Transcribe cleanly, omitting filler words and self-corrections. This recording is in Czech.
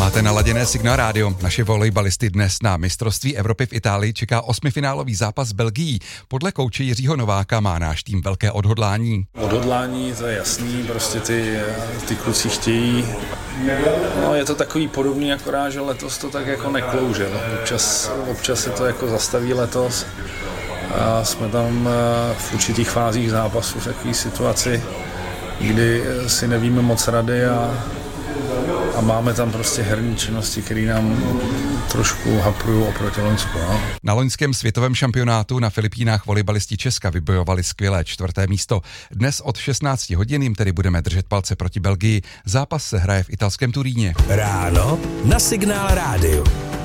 Máte naladěné Signál rádio. Naše volejbalisty dnes na mistrovství Evropy v Itálii čeká osmifinálový zápas s Belgií. Podle kouče Jiřího Nováka má náš tým velké odhodlání. Odhodlání, to je jasný, prostě ty kluci chtějí. No, je to takový podobný, akorát, že letos to tak jako neklouže. Občas se to jako zastaví letos. A jsme tam v určitých fázích zápasu v takové situaci, kdy si nevíme moc rady a máme tam prostě herní činnosti, které nám trošku haprují oproti Loňsku. No. Na loňském světovém šampionátu na Filipínách volejbalisti Česka vybojovali skvělé 4. místo. Dnes od 16 hodin jim tedy budeme držet palce proti Belgii. Zápas se hraje v italském Turíně. Ráno na Signál rádiu.